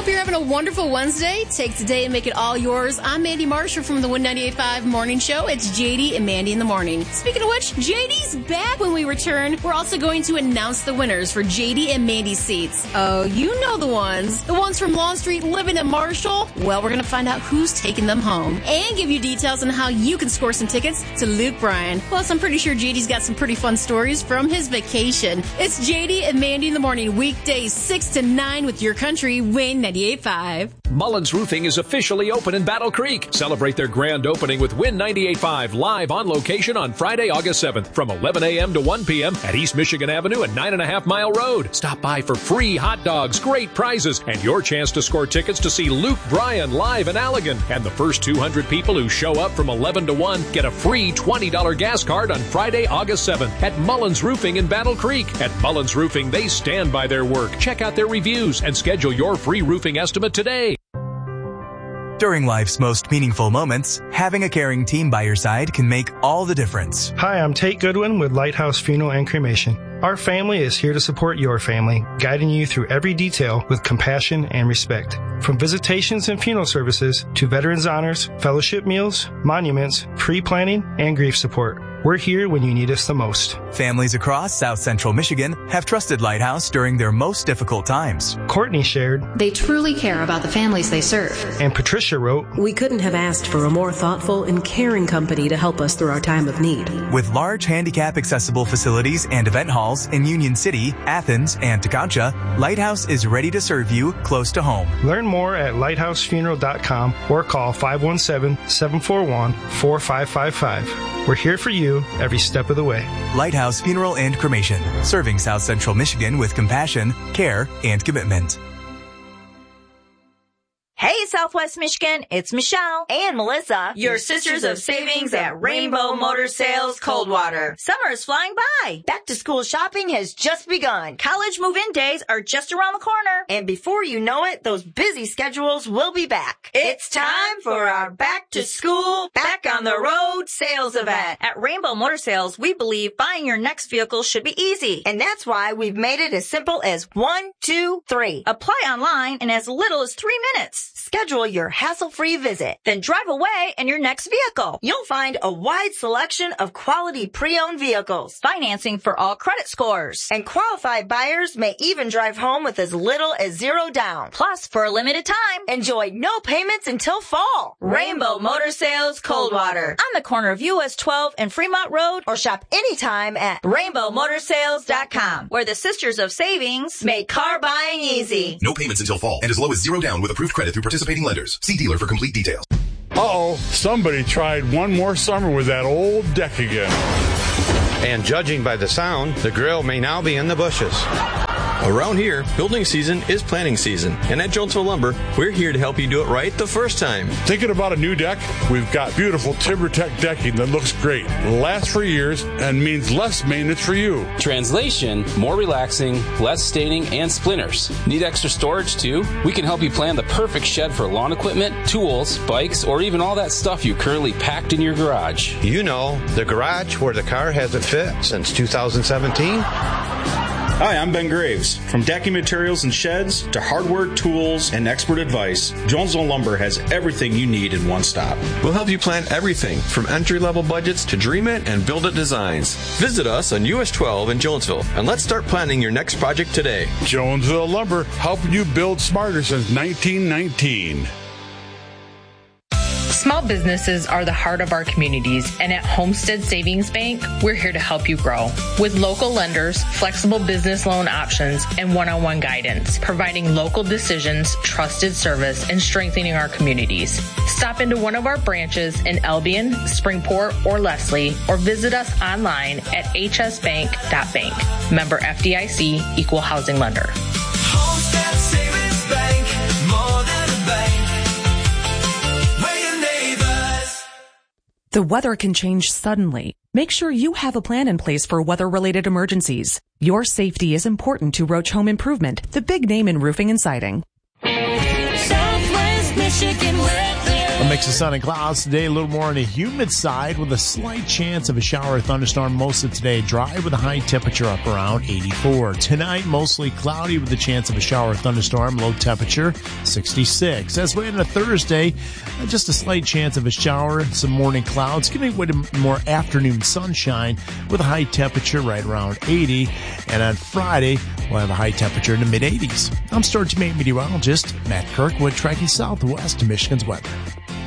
you're having a wonderful Wednesday. Take today and make it all yours. I'm Mandy Marshall from the 198.5 Morning Show. It's JD and Mandy in the Morning. Speaking of which, JD's back when we return. We're also going to announce the winners for JD and Mandy seats. Oh, you know the ones. The ones from Lawn Street living in Marshall. Well, we're going to find out who's taking them home and give you details on how you can score some tickets to Luke Bryan. Plus, I'm pretty sure JD's got some pretty fun stories from his vacation. It's JD and Mandy in the Morning, weekdays 6 to 9 with your country, Win 98.5. Mullins Roofing is officially open in Battle Creek. Celebrate their grand opening with Win 98.5 live on location on Friday, August 7th from 11 a.m. to 1 p.m. at East Michigan Avenue and 9.5 Mile Road. Stop by for free hot dogs, great prizes, and your chance to score tickets to see Luke Bryan live in Allegan. And the first 200 people who show up from 11 to 1 get a free $20 gas card on Friday, August 7th at Mullins Roofing in Battle Creek. At Mullins Roofing, they stand by their work. Check out their reviews and schedule your free roofing estimate today. During life's most meaningful moments, having a caring team by your side can make all the difference. Hi, I'm Tate Goodwin with Lighthouse Funeral and Cremation. Our family is here to support your family, guiding you through every detail with compassion and respect. From visitations and funeral services to veterans honors, fellowship meals, monuments, pre-planning, and grief support. We're here when you need us the most. Families across South Central Michigan have trusted Lighthouse during their most difficult times. Courtney shared, "They truly care about the families they serve." And Patricia wrote, "We couldn't have asked for a more thoughtful and caring company to help us through our time of need." With large handicap-accessible facilities and event halls in Union City, Athens, and Tekonsha, Lighthouse is ready to serve you close to home. Learn more at lighthousefuneral.com or call 517-741-4555. We're here for you every step of the way. Lighthouse Funeral and Cremation, serving South Central Michigan with compassion, care, and commitment. Hey, Southwest Michigan, it's Michelle and Melissa, your sisters of savings at Rainbow Motor Sales Coldwater. Summer is flying by. Back to school shopping has just begun. College move-in days are just around the corner. And before you know it, those busy schedules will be back. It's time for our back to school, back on the road sales event. At Rainbow Motor Sales, we believe buying your next vehicle should be easy. And that's why we've made it as simple as 1, 2, 3. Apply online in as little as 3 minutes. Schedule your hassle-free visit. Then drive away in your next vehicle. You'll find a wide selection of quality pre-owned vehicles. Financing for all credit scores. And qualified buyers may even drive home with as little as 0 down. Plus, for a limited time, enjoy no payments until fall. Rainbow Motor Sales Coldwater. On the corner of US 12 and Fremont Road, or shop anytime at rainbowmotorsales.com, where the Sisters of Savings make car buying easy. No payments until fall and as low as 0 down with approved credit through participating lenders. See dealer for complete details. Uh-oh, somebody tried one more summer with that old deck again. And judging by the sound, the grill may now be in the bushes. Around here, building season is planting season. And at Jonesville Lumber, we're here to help you do it right the first time. Thinking about a new deck? We've got beautiful TimberTech decking that looks great, lasts for years, and means less maintenance for you. Translation, more relaxing, less staining, and splinters. Need extra storage too? We can help you plan the perfect shed for lawn equipment, tools, bikes, or even all that stuff you currently packed in your garage. You know, the garage where the car hasn't fit since 2017. Hi, I'm Ben Graves. From decking materials and sheds to hardware, tools, and expert advice, Jonesville Lumber has everything you need in one stop. We'll help you plan everything from entry-level budgets to dream it and build it designs. Visit us on US 12 in Jonesville, and let's start planning your next project today. Jonesville Lumber, helping you build smarter since 1919. Small businesses are the heart of our communities, and at Homestead Savings Bank, we're here to help you grow. With local lenders, flexible business loan options, and one-on-one guidance, providing local decisions, trusted service, and strengthening our communities. Stop into one of our branches in Albion, Springport, or Leslie, or visit us online at hsbank.bank. Member FDIC, Equal Housing Lender. Homestead Savings Bank, more than a bank. The weather can change suddenly. Make sure you have a plan in place for weather-related emergencies. Your safety is important to Roach Home Improvement, the big name in roofing and siding. Southwest Michigan weather. Mix of sun and clouds today, a little more on the humid side with a slight chance of a shower or thunderstorm most of today. Dry with a high temperature up around 84. Tonight, mostly cloudy with a chance of a shower or thunderstorm, low temperature 66. As we head into Thursday, just a slight chance of a shower, some morning clouds, giving way to more afternoon sunshine with a high temperature right around 80. And on Friday, we'll have a high temperature in the mid-80s. I'm Storage Meteorologist Matt Kirkwood, tracking southwest to Michigan's weather.